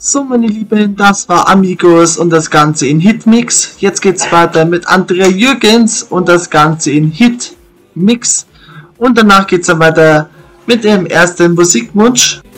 So, meine Lieben, das war Amigos und das Ganze in Hitmix. Jetzt geht's weiter mit Andrea Jürgens und das Ganze in Hitmix. Und danach geht's dann weiter mit dem ersten Musikwunsch.